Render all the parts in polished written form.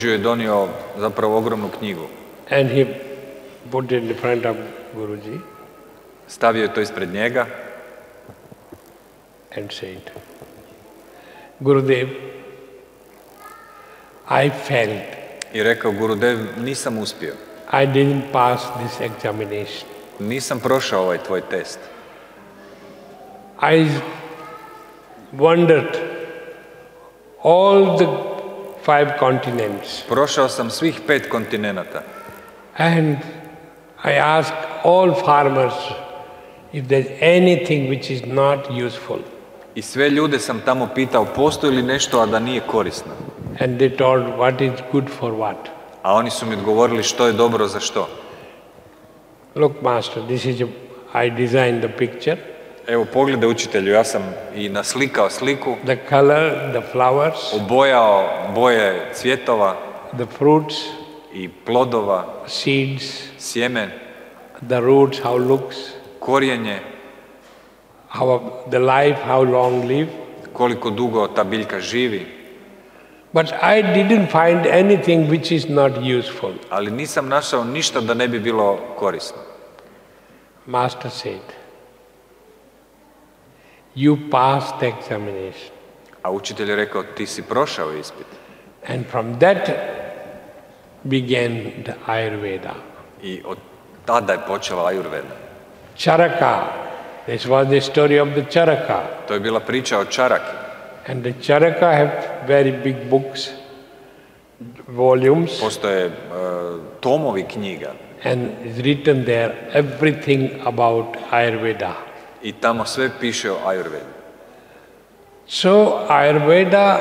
je donio zapravo ogromnu knjigu. And he put it in front of Guruji Stavio je to ispred njega and said, Gurudev, I failed. i rekao, Gurudev, nisam uspio. I didn't pass this examination. Nisam prošao ovaj tvoj test. I wandered all the 5 continents Prošao sam svih 5 kontinenata and I asked all farmers if there's anything which is not useful. i sve ljude sam tamo pitao postoji li nešto, a da nije korisno. And they told what is good for what. A oni su mi odgovorili što je dobro za što. Look, master, I designed the picture, Evo, pogledaj učitelju, ja sam i naslikao sliku, the color, the flowers, obojao boje cvjetova the fruits, i plodova, seeds, sjeme, the roots, how looks, korijenje, the life, how long live. koliko dugo ta biljka živi. But I didn't find anything which is not useful. Ali nisam našao ništa da ne bi bilo korisno. Master said, you passed the examination. A učitelj je rekao, ti si prošao ispit. And from that began the Ayurveda. I od tada je počela Ajurveda. Charaka, this was the story of the Charaka. To je bila priča o čaraki. And the Charaka have very big books, volumes, Postoje tomovi knjiga and is written there everything about Ayurveda. i tamo sve piše o Ajurvedi. So Ayurveda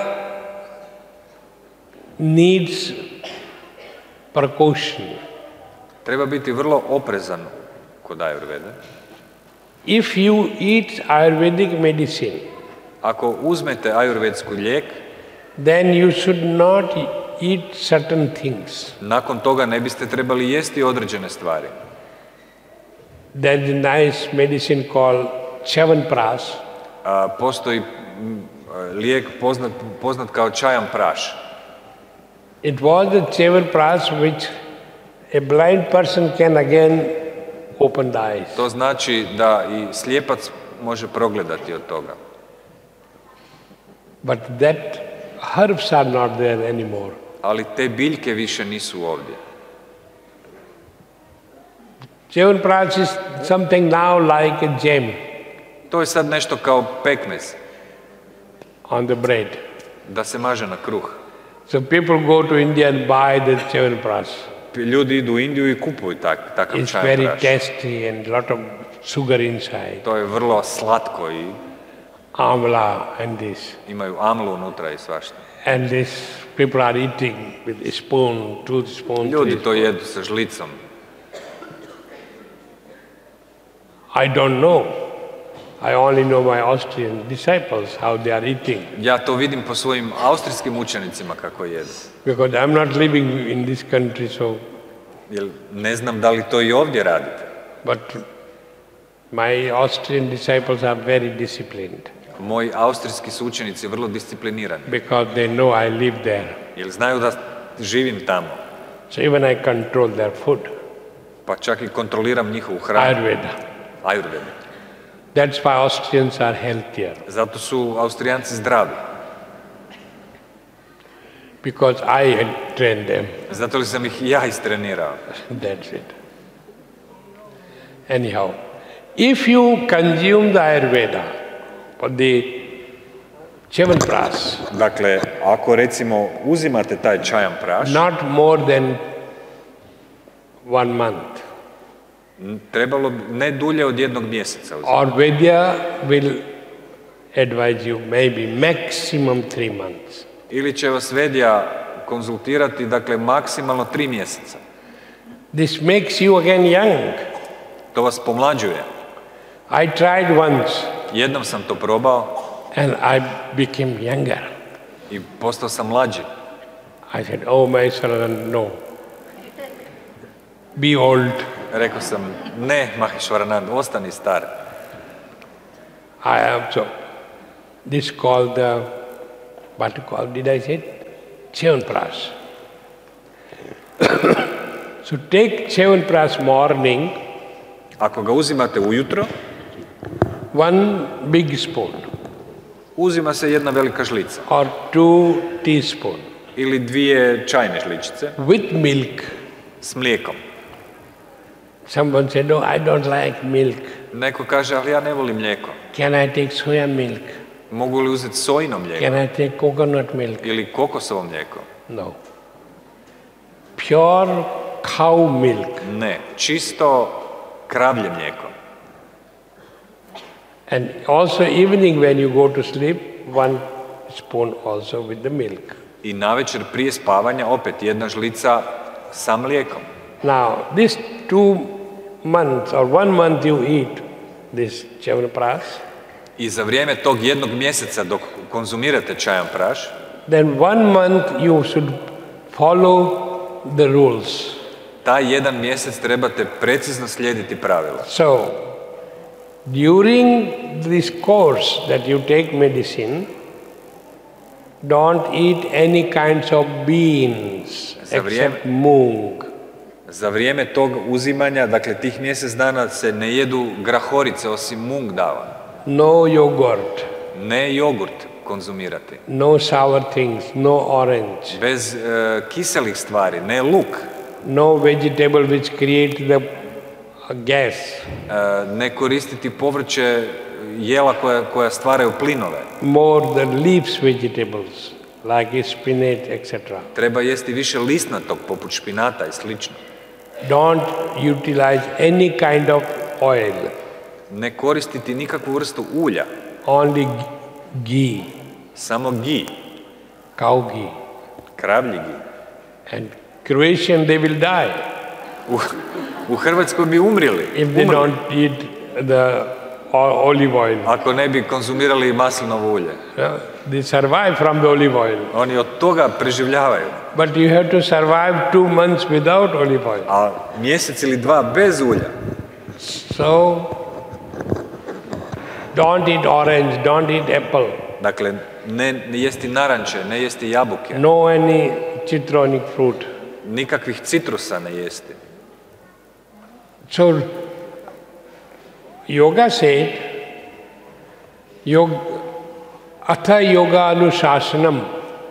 needs precaution. Treba biti vrlo oprezan kod Ajurvede. If you eat Ayurvedic medicine, Ako uzmete ajurvedsku lijek, then you should not eat certain things. nakon toga ne biste trebali jesti određene stvari. There is a nice medicine called Chyavanprash. Postoji lijek poznat kao čajan praš. It was the Chyavanprash which a blind person can again open the eyes. To znači da i slijepac može progledati od toga. But that herbs are not there anymore. Ali te biljke više nisu ovdje. Chyavanprash is something now like a jam To je sad nešto kao pekmez, on the bread. da se maže na kruh. So people go to India and buy the Chyavanprash. Ljudi idu u Indiju i kupuju takav It's čajan very praš. tasty and lot of sugar inside. To je vrlo slatko i Amla and this. imaju amlu unutra i svašta. And this people are eating with a spoon, 2 spoons. Ljudi 3 to spoons. jedu sa žlicom. I don't know. I only know my Austrian disciples, how they are eating. Ja to vidim po svojim austrijskim učenicima kako jedu. Because I'm not living in this country, so, Jer ne znam da li to i ovdje radite. but my Austrian disciples are very disciplined Moji austrijski su učenici vrlo disciplinirani. because they know I live there. Jer znaju da živim tamo. So even I control their food, Pa čak i kontroliram njihovu hranu. Ayurveda. Ajurvedu. That's why Austrians are healthier, Zato su Austrijanci zdravi. because I had trained them. Zato li sam ih i ja istrenirao. That's it. Anyhow, if you consume the Ayurveda or the Chyavanprash, Dakle, ako recimo uzimate taj čajan praš, not more than 1 month, trebalo bi ne dulje od 1 mjeseca uzimati. Ayurveda will advise you maybe maximum 3 months. Ili će vas Vedija konzultirati, dakle, maksimalno 3 mjeseca. This makes you again young. To vas pomlađuje. I tried once Jednom sam to probao and I became younger. i postao sam mlađi. I said, oh my son, no. Be old. Rekao sam, ne, Maheshwaranand, ostani star. I am so. This called the, what called, did I say? Chyavanprash. So take Chyavanprash morning, Ako ga uzimate ujutro, 1 big spoon uzima se jedna velika žlica or 2 teaspoons ili 2 čajne žličice with milk. s mlijekom. Someone said, no, I don't like milk. Neko kaže, ali ja ne volim mlijeko. Can I take soya milk? Mogu li uzeti sojino mlijeko Can I take coconut milk? ili kokosovo mlijeko? No. Pure cow milk. Ne, čisto kravlje mlijeko. And also evening when you go to sleep, 1 spoon also with the milk. I navečer prije spavanja opet jedna žlica sa mlijekom. Now, these 2 months or 1 month you eat this Chyavanprash, I za vrijeme tog jednog mjeseca dok konzumirate Chyavanprash, then 1 month you should follow the rules. taj jedan mjesec trebate precizno slijediti pravila. So, during this course that you take medicine, don't eat any kinds of beans except mung. Za vrijeme tog uzimanja, dakle tih mjesec dana se ne jedu grahorice osim mung dava. No yogurt, Ne jogurt konzumirati. no sour things, no orange, Bez kiselih stvari, ne luk. no vegetable which create the gas. Ne koristiti povrće, jela koja stvaraju plinove. More the leaves vegetables like spinach, etc. Treba jesti više lisnatog poput špinata i slično. Don't utilize any kind of oil, Ne koristiti nikakvu vrstu ulja, only ghee, samo gi, cow ghee. kravlji gi. And Croatian, they will die U Hrvatskoj bi umrli, if they don't eat the olive oil. ako ne bi konzumirali maslinovo ulje. They survive from the olive oil. Oni od toga preživljavaju. But you have to survive 2 months without olive oil. A mjesec ili 2 bez ulja. So, don't eat orange, don't eat apple, Dakle, ne jesti naranče, ne jesti jabuke, no any citronic fruit. nikakvih citrusa ne jesti. So, yoga said, Atha yoga anushashanam.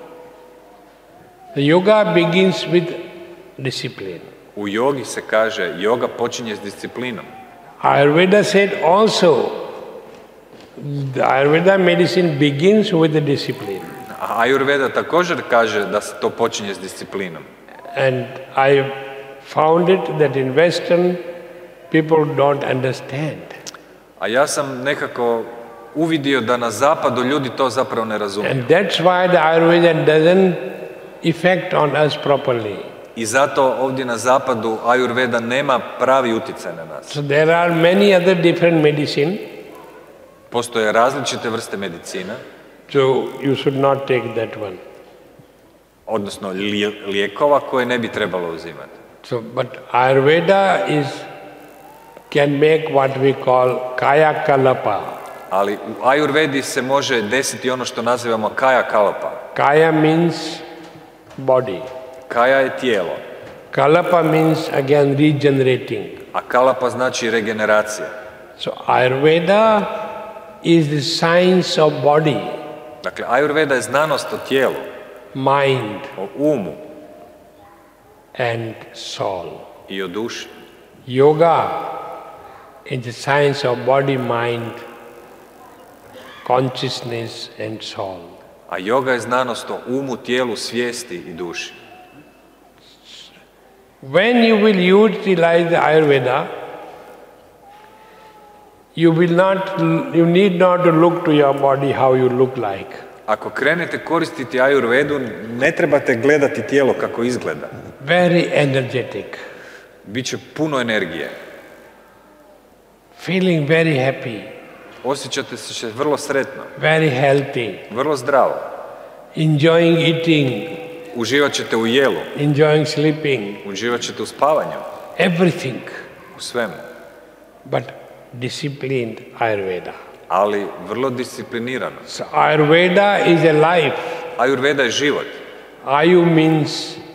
The yoga begins with discipline. U jogi se kaže, joga počinje s disciplinom. Ayurveda said also, the Ayurveda medicine begins with the discipline. A Ayurveda također kaže da se to počinje s disciplinom. And I found it that in Western people don't understand. A ja sam nekako uvidio da na zapadu ljudi to zapravo ne razumiju. And that's why the Ayurveda doesn't effect on us properly. I zato ovdje na zapadu Ayurveda nema pravi utjecaj na nas. So there are many other different medicine, Postoje različite vrste medicina, so you should not take that one. odnosno lijekova koje ne bi trebalo uzimati. So, but Ayurveda can make what we call kaya kalapa. Ali u Ayurvedi se može desiti ono što nazivamo kaya kalapa. Kaya means body. Kaya je tijelo, Kalapa means again regenerating. a kalapa znači regeneracija. So Ayurveda is the science of body, Dakle, Ayurveda je znanost o tijelu, mind o umu and soul. i o duši. Yoga is the science of body, mind, consciousness and soul. A joga je znanost o umu, tijelu, svijesti i duši. When you will utilize the Ayurveda, you need not to look to your body how you look like. Ako krenete koristiti Ayurvedu, ne trebate gledati tijelo kako izgleda. Very energetic, Biće puno energije. feeling very happy, Osjećate se vrlo sretno, very healthy, vrlo zdravo. enjoying eating, Uživat ćete u jelu, enjoying sleeping, uživat ćete u spavanju, everything, u svemu. but disciplined Ayurveda. Ali vrlo disciplinirano. So Ayurveda is a life. Ayurveda je život. Ayu means